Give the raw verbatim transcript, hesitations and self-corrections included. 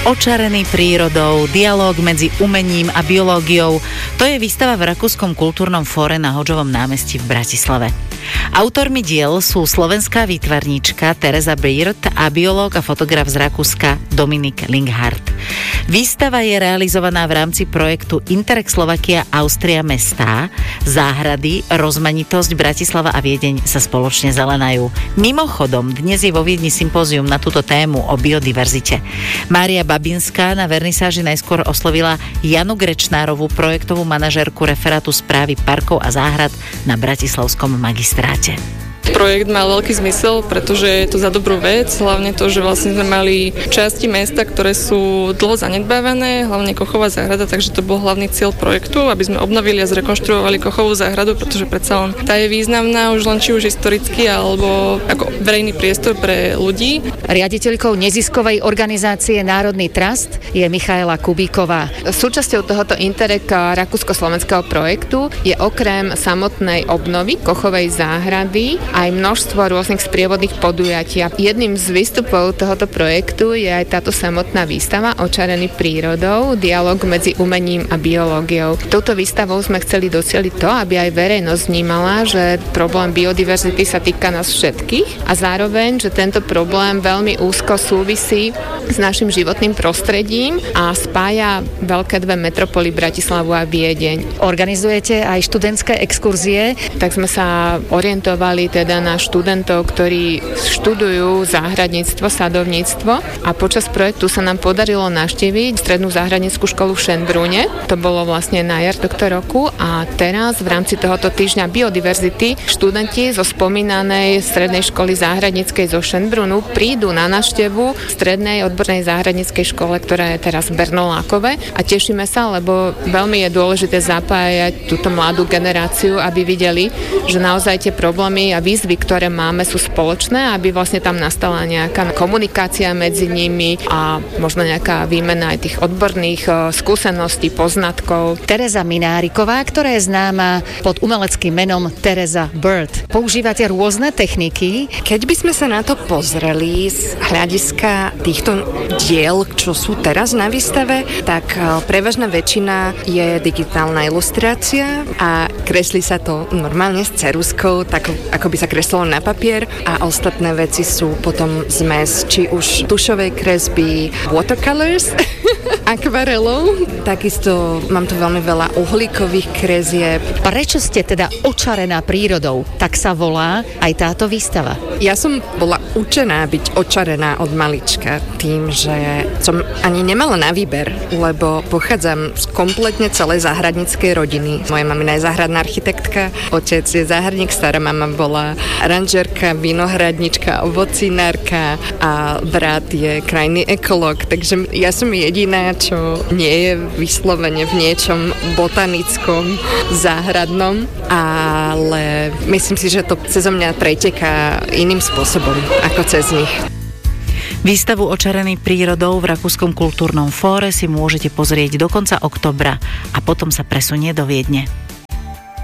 Očarený prírodou, dialóg medzi umením a biológiou. To je výstava v Rakúskom kultúrnom fóre na Hodžovom námestí v Bratislave. Autormi diel sú slovenská výtvarníčka Tereza Bird a biológ a fotograf z Rakúska Dominik Linghart. Výstava je realizovaná v rámci projektu Interreg Slovakia Austria mestá. Záhrady, rozmanitosť, Bratislava a Viedeň sa spoločne zelenajú. Mimochodom, dnes je vo Viedni sympózium na túto tému o biodiverzite. Mária Babinská na vernisáži najskôr oslovila Janu Grečnárovú, projektovú manažérku referátu správy parkov a záhrad na bratislavskom magistráte. Projekt mal veľký zmysel, pretože je to za dobrú vec, hlavne to, že vlastne sme mali časti mesta, ktoré sú dlho zanedbávané, hlavne Kochová záhrada, takže to bol hlavný cieľ projektu, aby sme obnovili a zrekonštruovali Kochovú záhradu, pretože predsa len tá je významná už len či už historicky alebo ako verejný priestor pre ľudí. Riaditeľkou neziskovej organizácie Národný trust je Michaela Kubíková. Súčasťou tohoto Interreg rakúsko-slovenského projektu je okrem samotnej obnovy Kochovej záhrady aj množstvo rôznych sprievodných podujatí. Jedným z výstupov tohoto projektu je aj táto samotná výstava Očarený prírodou, dialóg medzi umením a biológiou. Touto výstavou sme chceli docieliť to, aby aj verejnosť vnímala, že problém biodiverzity sa týka nás všetkých a zároveň, že tento problém veľmi úzko súvisí s našim životným prostredím a spája veľké dve metropoly Bratislavu a Viedeň. Organizujete aj študentské exkurzie? Tak sme sa orientovali teda na študentov, ktorí študujú záhradníctvo, sadovníctvo a počas projektu sa nám podarilo navštíviť strednú záhradnícku školu v Šenbrúne. To bolo vlastne na jar tohto roku a teraz v rámci tohoto týždňa biodiverzity študenti zo spomínanej strednej školy záhradníckej zo Šenbrúnu prídu na návštevu strednej odbornej záhradníckej škole, ktorá je teraz v Bernolákove a tešíme sa, lebo veľmi je dôležité zapájať túto mladú generáciu, aby videli, že naozaj tie problémy a výzvy, ktoré máme, sú spoločné, aby vlastne tam nastala nejaká komunikácia medzi nimi a možno nejaká výmena aj tých odborných skúseností, poznatkov. Tereza Mináriková, ktorá je známa pod umeleckým menom Tereza Bird. Používate rôzne techniky? Keď by sme sa na to pozreli z hľadiska týchto diel, čo sú teraz na výstave, tak prevažná väčšina je digitálna ilustrácia a kreslí sa to normálne s ceruzkou, tak ako by sa kreslilo na papier a ostatné veci sú potom zmes, či už tušovej kresby, watercolors, akvarelov. Takisto mám tu veľmi veľa uhlíkových kresieb. Prečo ste teda očarená prírodou? Tak sa volá aj táto výstava. Ja som bola učená byť očarená od malička tým, že som ani nemala na výber, lebo pochádzam z kompletne celej záhradníckej rodiny. Moja mamina je záhradná architektka, otec je záhradník, stará mama bola ranžerka, vinohradnička, ovocinárka a brat je krajný ekológ, takže ja som jediná, čo nie je vyslovene v niečom botanickom, záhradnom, ale myslím si, že to cez mňa preteká iným spôsobom ako cez nich. Výstavu Očarený prírodou v Rakúskom kultúrnom fóre si môžete pozrieť do konca októbra a potom sa presunie do Viedne.